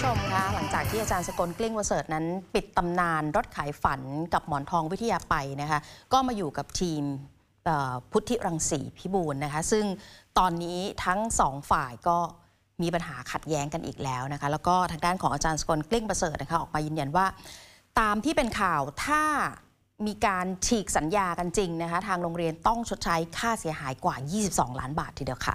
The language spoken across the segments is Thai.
ผู้ชมคะหลังจากที่อาจารย์สกลกลิ้งประเสริฐนั้นปิดตำนานรถขายฝันกับหมอนทองวิทยาไปนะคะก็มาอยู่กับทีมพุทธิรังสีพิบูลนะคะซึ่งตอนนี้ทั้งสองฝ่ายก็มีปัญหาขัดแย้งกันอีกแล้วนะคะแล้วก็ทางด้านของอาจารย์สกลกลิ้งประเสริฐนะคะออกมายืนยันว่าตามที่เป็นข่าวถ้ามีการฉีกสัญญากันจริงนะคะทางโรงเรียนต้องชดใช้ค่าเสียหายกว่า22 ล้านบาททีเดียวค่ะ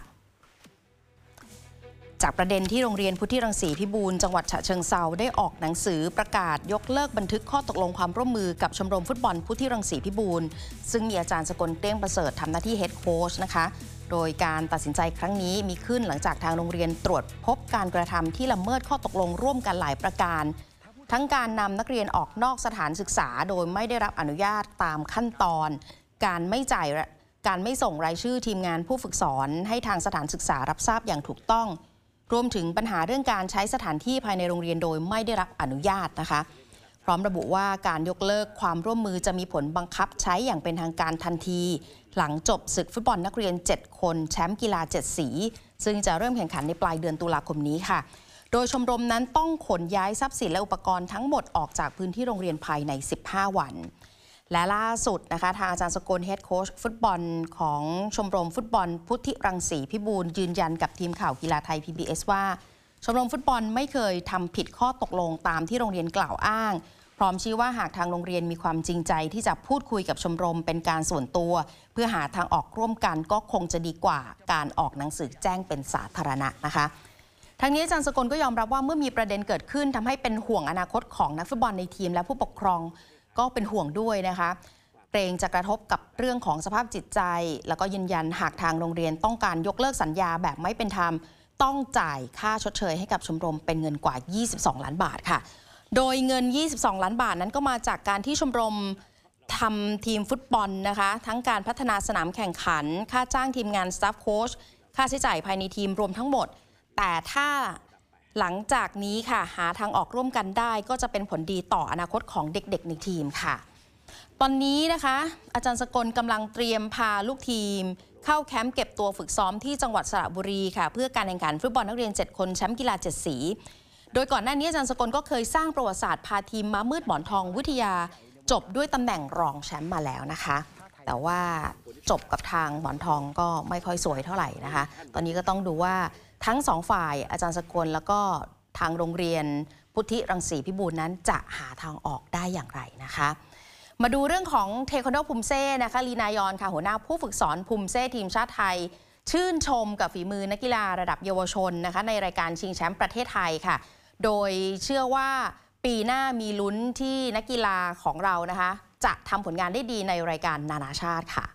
จากประเด็นที่โรงเรียนพุทธิรังสีพิบูลจังหวัดฉะเชิงเทราได้ออกหนังสือประกาศยกเลิกบันทึกข้อตกลงความร่วมมือกับชมรมฟุตบอลพุทธิรังสีพิบูลซึ่งมีอาจารย์สกลเกลี้ยงประเสริฐทำหน้าที่เฮดโค้ชนะคะโดยการตัดสินใจครั้งนี้มีขึ้นหลังจากทางโรงเรียนตรวจพบการกระทำที่ละเมิดข้อตกลงร่วมกันหลายประการทั้งการนำนักเรียนออกนอกสถานศึกษาโดยไม่ได้รับอนุญาตตามขั้นตอนการไม่ส่งรายชื่อทีมงานผู้ฝึกสอนให้ทางสถานศึกษารับทราบอย่างถูกต้องรวมถึงปัญหาเรื่องการใช้สถานที่ภายในโรงเรียนโดยไม่ได้รับอนุญาตนะคะพร้อมระบุว่าการยกเลิกความร่วมมือจะมีผลบังคับใช้อย่างเป็นทางการทันทีหลังจบศึกฟุตบอลนักเรียน7คนแชมป์กีฬา7สีซึ่งจะเริ่มแข่งขันในปลายเดือนตุลาคมนี้ค่ะโดยชมรมนั้นต้องขนย้ายทรัพย์สินและอุปกรณ์ทั้งหมดออกจากพื้นที่โรงเรียนภายใน15 วันและล่าสุดนะคะทางอาจารย์สกลเฮดโค้ชฟุตบอลของชมรมฟุตบอลพุทธิรังสีพิบูลยืนยันกับทีมข่าวกีฬาไทย PBS ว่าชมรมฟุตบอลไม่เคยทำผิดข้อตกลงตามที่โรงเรียนกล่าวอ้างพร้อมชี้ว่าหากทางโรงเรียนมีความจริงใจที่จะพูดคุยกับชมรมเป็นการส่วนตัวเพื่อหาทางออกร่วมกันก็คงจะดีกว่าการออกหนังสือแจ้งเป็นสาธารณะนะคะทั้งนี้อาจารย์สกลก็ยอมรับว่าเมื่อมีประเด็นเกิดขึ้นทำให้เป็นห่วงอนาคตของนักฟุตบอลในทีมและผู้ปกครองก็เป็นห่วงด้วยนะคะเกรงจะกระทบกับเรื่องของสภาพจิตใจแล้วก็ยืนยันหากทางโรงเรียนต้องการยกเลิกสัญญาแบบไม่เป็นธรรมต้องจ่ายค่าชดเชยให้กับชมรมเป็นเงินกว่า22 ล้านบาทค่ะโดยเงิน22 ล้านบาทนั้นก็มาจากการที่ชมรมทำทีมฟุตบอลนะคะทั้งการพัฒนาสนามแข่งขันค่าจ้างทีมงานสตาฟโค้ชค่าใช้จ่ายภายในทีมรวมทั้งหมดแต่ถ้าหลังจากนี้ค่ะหาทางออกร่วมกันได้ก็จะเป็นผลดีต่ออนาคตของเด็กๆในทีมค่ะตอนนี้นะคะอาจารย์สกลกำลังเตรียมพาลูกทีมเข้าแคมป์เก็บตัวฝึกซ้อมที่จังหวัดสระบุรีค่ะเพื่อการแข่งขันฟุตบอลนักเรียน7คนแชมป์กีฬา7สีโดยก่อนหน้านี้อาจารย์สกลก็เคยสร้างประวัติศาสตร์พาทีมม้ามืดหมอนทองวิทยาจบด้วยตำแหน่งรองแชมป์มาแล้วนะคะแต่ว่าจบกับทางหมอนทองก็ไม่ค่อยสวยเท่าไหร่นะคะตอนนี้ก็ต้องดูว่าทั้งสองฝ่ายอาจารย์สกลแล้วก็ทางโรงเรียนพุทธิรังสีพิบูลนั้นจะหาทางออกได้อย่างไรนะคะมาดูเรื่องของเทควันโดภูมิเซ่นะคะลีนายอนค่ะหัวหน้าผู้ฝึกสอนภูมิเซ่ทีมชาติไทยชื่นชมกับฝีมือนักกีฬาระดับเยาวชนนะคะในรายการชิงแชมป์ประเทศไทยค่ะโดยเชื่อว่าปีหน้ามีลุ้นที่นักกีฬาของเรานะคะจะทำผลงานได้ดีในรายการนานาชาติค่ะ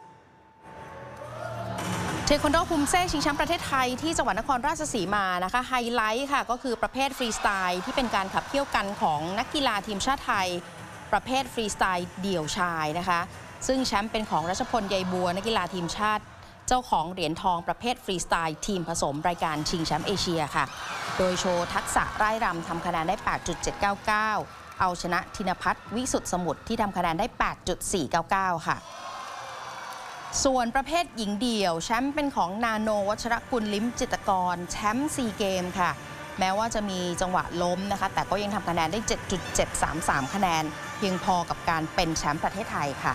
เทควันโดภูมิเซ่ชิงแชมป์ประเทศไทยที่จังหวัดนครราชสีมานะคะไฮไลท์ค่ะก็คือประเภทฟรีสไตล์ที่เป็นการขับเคี่ยวกันของนักกีฬาทีมชาติไทยประเภทฟรีสไตล์เดี่ยวชายนะคะซึ่งแชมป์เป็นของรัชพลใยบัวนักกีฬาทีมชาติเจ้าของเหรียญทองประเภทฟรีสไตล์ทีมผสมรายการชิงแชมป์เอเชียค่ะโดยโชว์ทักษะร่ายรำทำคะแนนได้ 8.799 เอาชนะธินภัทรวิสุทธิสมุทรที่ทำคะแนนได้ 8.499 ค่ะส่วนประเภทหญิงเดี่ยวแชมป์เป็นของนาโนวัชรกุลลิ้มจิตรกรแชมป์ซีเกมค่ะแม้ว่าจะมีจังหวะล้มนะคะแต่ก็ยังทำคะแนนได้ 7.733 คะแนนเพียงพอกับการเป็นแชมป์ประเทศไทยค่ะ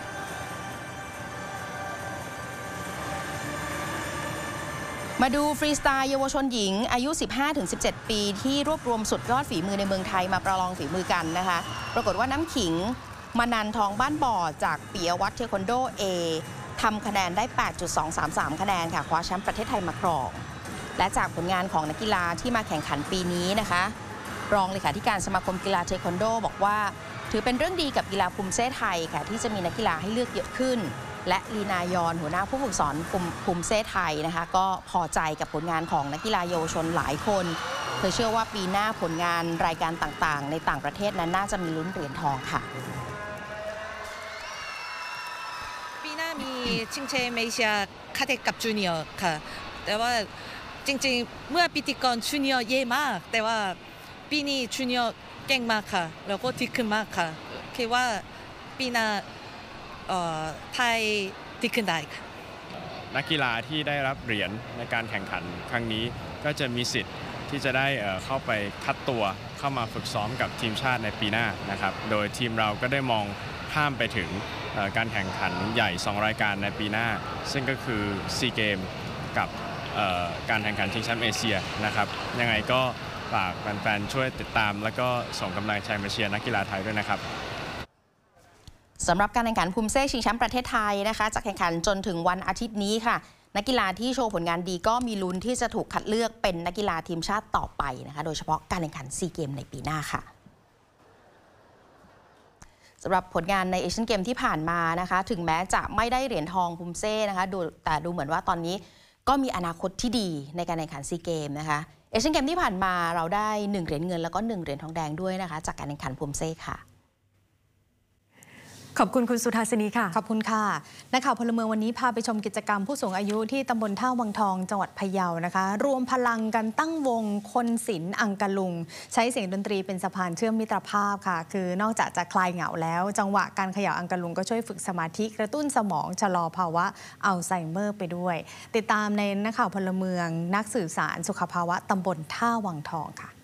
มาดูฟรีสไตล์เยาวชนหญิงอายุ 15-17 ปีที่รวบรวมสุดยอดฝีมือในเมืองไทยมาประลองฝีมือกันนะคะปรากฏว่าน้ำขิงมานันทองบ้านบ่อจากปิยวัฒน์เทควันโด A ทำคะแนนได้ 8.233 คะแนนค่ะคว้าแชมป์ประเทศไทยมาครองและจากผลงานของนักกีฬาที่มาแข่งขันปีนี้นะคะรองเลขาธิการสมาคมกีฬาเทควันโดบอกว่าถือเป็นเรื่องดีกับกีฬาภูมิเซ่ไทยค่ะที่จะมีนักกีฬาให้เลือกเยอะขึ้นและลีนายอนหัวหน้าผู้ฝึกสอนภูมิเซ่ไทยนะคะก็พอใจกับผลงานของนักกีฬาเยาวชนหลายคนเธอเชื่อว่าปีหน้าผลงานรายการต่างๆในต่างประเทศนั้นน่าจะมีลุ้นเหรียญทองค่ะปีหน้ามีชิงแชมป์เอเชียคาเดกับจูเนียร์ค่ะแต่ว่าจริงๆเมื่อปีก่อนจูเนียร์เย่มากแต่ว่าปีนี้จูเนียร์เก่งมากค่ะแล้วก็ดีขึ้นมากค่ะคิดว่าปีหน้าไทยดีขึ้นได้ค่ะนักกีฬาที่ได้รับเหรียญในการแข่งขันครั้งนี้ก็จะมีสิทธิ์ที่จะได้เข้าไปคัดตัวเข้ามาฝึกซ้อมกับทีมชาติในปีหน้านะครับโดยทีมเราก็ได้มองข้ามไปถึงการแข่งขันใหญ่2รายการในปีหน้าซึ่งก็คือซีเกมกับการแข่งขันชิงแชมป์เอเชียนะครับยังไงก็ฝากแฟนๆช่วยติดตามแล้วก็ส่งกำลังใจมาเชียร์นักกีฬาไทยด้วยนะครับสำหรับการแข่งขันภูมิเซ่ชิงแชมป์ประเทศไทยนะคะจะแข่งขันจนถึงวันอาทิตย์นี้ค่ะนักกีฬาที่โชว์ผลงานดีก็มีลุ้นที่จะถูกคัดเลือกเป็นนักกีฬาทีมชาติต่อไปนะคะโดยเฉพาะการแข่งขันซีเกมในปีหน้าค่ะสำหรับผลงานในเอเชียนเกมที่ผ่านมานะคะถึงแม้จะไม่ได้เหรียญทองภูมิเซ่นะคะแต่ดูเหมือนว่าตอนนี้ก็มีอนาคตที่ดีในการแข่งขันซีเกมนะคะเอเชียนเกมที่ผ่านมาเราได้1เหรียญเงินแล้วก็1เหรียญทองแดงด้วยนะคะจากการแข่งขันภูมิเซ่ค่ะขอบคุณคุณสุธาสินีค่ะขอบคุณค่ะนักข่าวพลเมืองวันนี้พาไปชมกิจกรรมผู้สูงอายุที่ตำบลท่าวังทองจังหวัดพะเยานะคะรวมพลังกันตั้งวงคนศิลป์อังกะลุงใช้เสียงดนตรีเป็นสะพานเชื่อมมิตรภาพค่ะคือนอกจากจะคลายเหงาแล้วจังหวะการเขย่าอังกะลุงก็ช่วยฝึกสมาธิกระตุ้นสมองชะลอภาวะอัลไซเมอร์ไปด้วยติดตามในนักข่าวพลเมืองนักสื่อสารสุขภาวะตำบลท่าวังทองค่ะ